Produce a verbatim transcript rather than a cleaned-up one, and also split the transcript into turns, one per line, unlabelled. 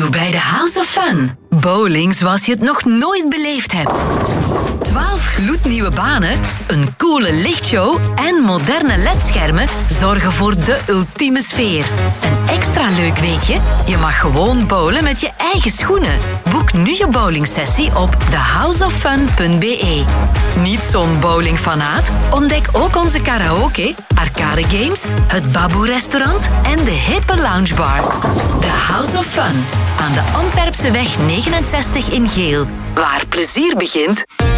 Nieuw bij de House of Fun. Bowling zoals je het nog nooit beleefd hebt. twaalf gloednieuwe banen, een coole lichtshow en moderne ledschermen zorgen voor de ultieme sfeer. En extra leuk weet je, je mag gewoon bowlen met je eigen schoenen. Boek nu je bowlingsessie op the house of fun punt b e. Niet zo'n bowlingfanaat? Ontdek ook onze karaoke, arcade games, het Baboe-restaurant en de hippe loungebar. The House of Fun aan de Antwerpseweg negenenzestig in Geel. Waar plezier begint...